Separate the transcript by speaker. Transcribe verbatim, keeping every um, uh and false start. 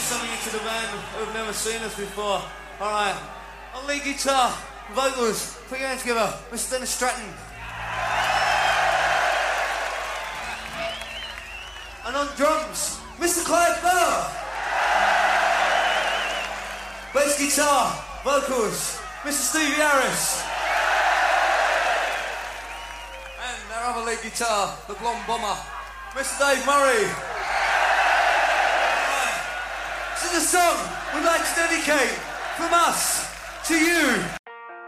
Speaker 1: something into the band who've never seen us before. Alright, on lead guitar, vocals, put your hands together, Mister Dennis Stratton. And on drums, Mister Clive Bell. Bass guitar, vocals, Mister Stevie Harris. And our other lead guitar, the blonde bomber, Mister Dave Murray. Right. This is a song we'd like to dedicate from us to you.